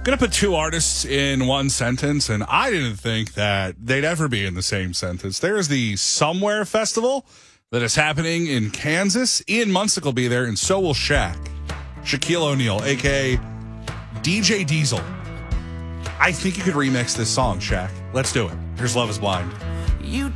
Gonna put two artists in one sentence, and I didn't think that they'd ever be in the same sentence. There's the Somewhere Festival that is happening in Kansas. Ian Munsick will be there, and so will Shaq. Shaquille O'Neal, a.k.a. DJ Diesel. I think you could remix this song, Shaq. Let's do it. Here's Love is Blind. You